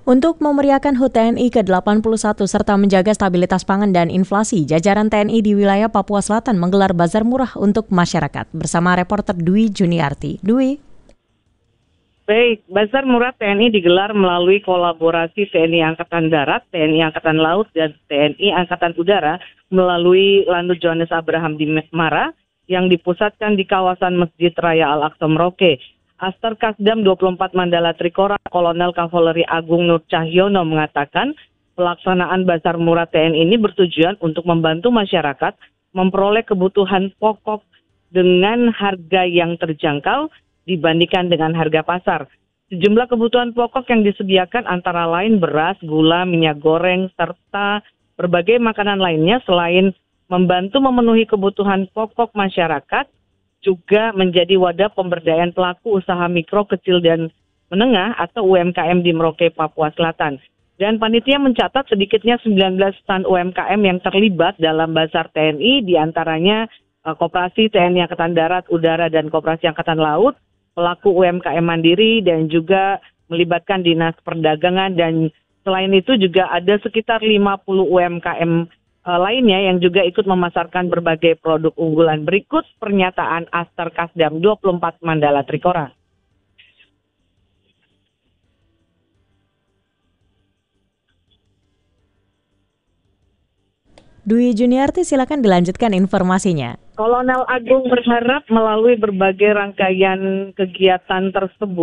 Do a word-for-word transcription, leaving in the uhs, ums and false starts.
Untuk memeriahkan H U T T N I ke delapan puluh satu serta menjaga stabilitas pangan dan inflasi, jajaran T N I di wilayah Papua Selatan menggelar bazar murah untuk masyarakat. Bersama reporter Dwi Juniarti. Dwi. Baik, bazar murah T N I digelar melalui kolaborasi T N I Angkatan Darat, T N I Angkatan Laut, dan T N I Angkatan Udara melalui Lanut Johannes Abraham di Mara yang dipusatkan di kawasan Masjid Raya Al-Aqsa Merauke. Aster Kasdam dua puluh empat Mandala Trikora, Kolonel Kavaleri Agung Nur Cahyono mengatakan pelaksanaan bazar murah T N I ini bertujuan untuk membantu masyarakat memperoleh kebutuhan pokok dengan harga yang terjangkau dibandingkan dengan harga pasar. Sejumlah kebutuhan pokok yang disediakan antara lain beras, gula, minyak goreng, serta berbagai makanan lainnya selain membantu memenuhi kebutuhan pokok masyarakat, juga menjadi wadah pemberdayaan pelaku usaha mikro, kecil, dan menengah atau U M K M di Merauke, Papua Selatan. Dan panitia mencatat sedikitnya sembilan belas stand U M K M yang terlibat dalam bazar T N I, diantaranya Koperasi T N I Angkatan Darat, Udara, dan Koperasi Angkatan Laut, pelaku U M K M mandiri, dan juga melibatkan Dinas Perdagangan. Dan selain itu juga ada sekitar lima puluh U M K M lainnya yang juga ikut memasarkan berbagai produk unggulan. Berikut pernyataan Aster Kasdam dua puluh empat Mandala Trikora. Dwi Juniarti, silakan dilanjutkan informasinya. Kolonel Agung berharap melalui berbagai rangkaian kegiatan tersebut